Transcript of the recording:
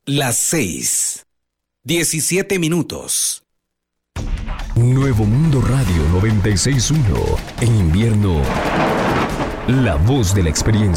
las 6:17. Nuevo Mundo Radio 96.1. En invierno, la voz de la experiencia.